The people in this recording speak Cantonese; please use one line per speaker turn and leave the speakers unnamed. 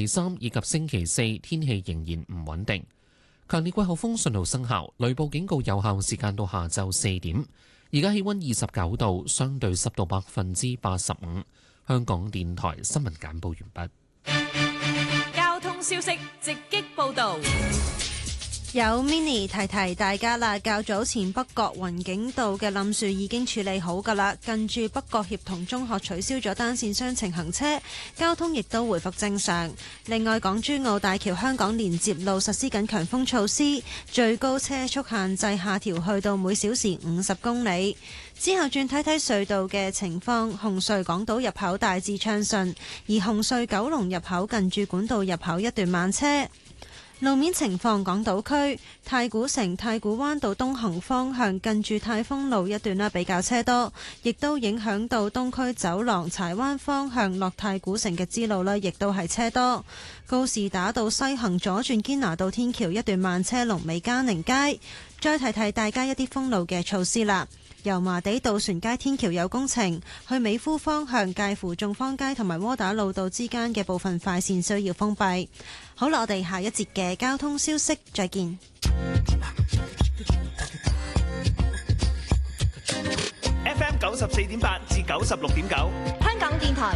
三以及星期四天氣仍然唔穩定。強烈季候風信號生效，雷暴警告有效時間到下晝4點。而家氣溫29度，相對濕度85%。香港電台新聞簡報完畢。
交通消息直擊報道。
有 Mini 提提大家啦，較早前北角雲景道嘅冧樹已經處理好㗎啦，近住北角協同中學取消咗單線雙程行車，交通亦都回復正常。另外，港珠澳大橋香港連接路實施緊強風措施，最高車速限制下調去到每小時50公里。之後轉睇睇隧道嘅情況，紅隧港島入口大致暢順，而紅隧九龍入口近住管道入口一段慢車。路面情況，港島區太古城太古灣道東行方向近住泰豐路一段比較車多，亦都影響到東區走廊柴灣方向落太古城嘅支路亦都係車多。告士打道西行左轉堅拿道天橋一段慢車龍尾嘉寧街。再提提大家一啲封路嘅措施啦。油麻地渡船街天橋有工程，去美孚方向介乎眾坊街同埋窩打老道之間嘅部分快線需要封閉。好啦，我哋下一節嘅交通消息再見。
FM 94.8至96.9，
香港電台